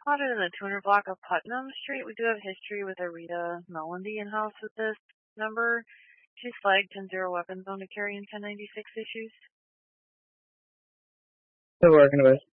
Plotted in the 200 block of Putnam Street. We do have history with a Rita Melendy in-house with this number. She's flagged 10-0 weapons on to carry in 1096 issues. Who are we working with?